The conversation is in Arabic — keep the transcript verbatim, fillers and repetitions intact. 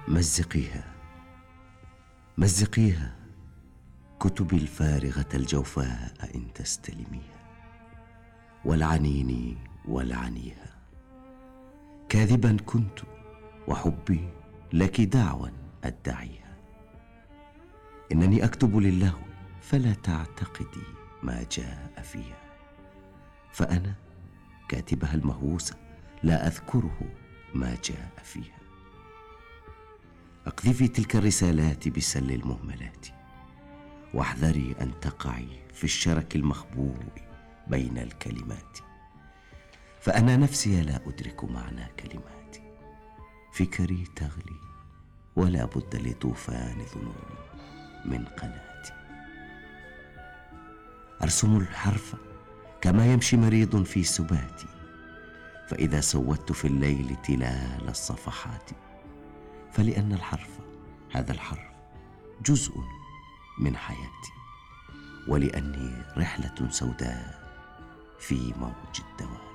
مزقيها مزقيها كتبي الفارغة الجوفاء إن تستلميها، والعنيني والعنيها. كاذبا كنت وحبي لك دعوا أدعيها. إنني أكتب لله فلا تعتقدي ما جاء فيها، فأنا كاتبها المهووسة لا أذكره ما جاء فيها. اقذفي تلك الرسالات بسل المهملات، واحذري أن تقعي في الشرك المخبوء بين الكلمات، فأنا نفسي لا أدرك معنى كلماتي. فكري تغلي ولا بد لطوفان ظنوني من قناتي. أرسم الحرف كما يمشي مريض في سباتي، فإذا سودت في الليل تلال الصفحات، فلأن الحرف هذا الحرف جزء من حياتي، ولأني رحلة سوداء في موج الدوام.